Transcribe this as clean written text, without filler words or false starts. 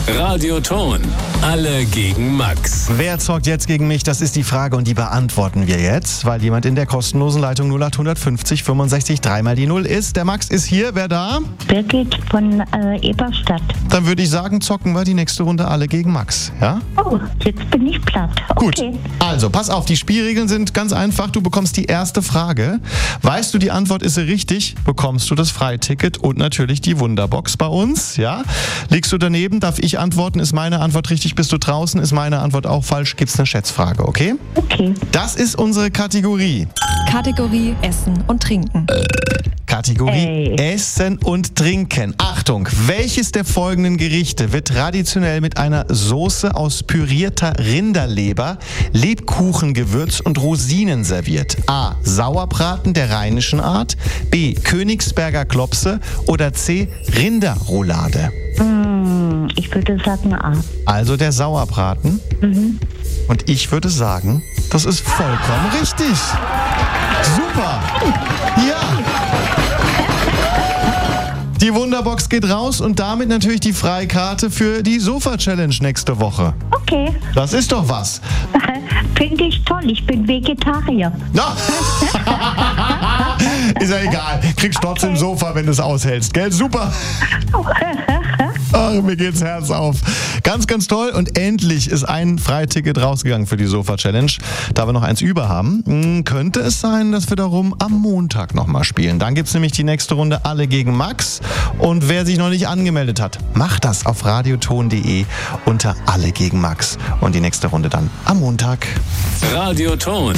Radioton. Alle gegen Max. Wer zockt jetzt gegen mich? Das ist die Frage und die beantworten wir jetzt, weil jemand in der kostenlosen Leitung 0850 65 3 die 0 ist. Der Max ist hier. Wer da? Birgit von Eberstadt. Dann würde ich sagen, zocken wir die nächste Runde alle gegen Max. Ja? Oh, jetzt bin ich platt. Okay. Gut. Also, pass auf, die Spielregeln sind ganz einfach. Du bekommst die erste Frage. Weißt du, die Antwort ist richtig, bekommst du das Freiticket und natürlich die Wunderbox bei uns. Ja? Liegst du daneben, darf ich antworten. Ist meine Antwort richtig, bist du draußen? Ist meine Antwort auch falsch? Gibt's eine Schätzfrage, okay? Okay. Das ist unsere Kategorie. Kategorie Essen und Trinken. Kategorie Essen und Trinken. Achtung, welches der folgenden Gerichte wird traditionell mit einer Soße aus pürierter Rinderleber, Lebkuchengewürz und Rosinen serviert? A. Sauerbraten der rheinischen Art, B. Königsberger Klopse oder C. Rinderroulade? Ich würde sagen A. Also der Sauerbraten. Und ich würde sagen, das ist vollkommen richtig. Super. Ja. Die Wunderbox geht raus und damit natürlich die Freikarte für die Sofa-Challenge nächste Woche. Okay. Das ist doch was. Finde ich toll. Ich bin Vegetarier. Na? Ist ja egal. Kriegst trotzdem Sofa, wenn du es aushältst, gell? Super. Ach, mir geht's Herz auf. Ganz, ganz toll. Und endlich ist ein Freiticket rausgegangen für die Sofa-Challenge. Da wir noch eins über haben, könnte es sein, dass wir darum am Montag nochmal spielen. Dann gibt's nämlich die nächste Runde alle gegen Max. Und wer sich noch nicht angemeldet hat, macht das auf radioton.de unter alle gegen Max. Und die nächste Runde dann am Montag. Radioton.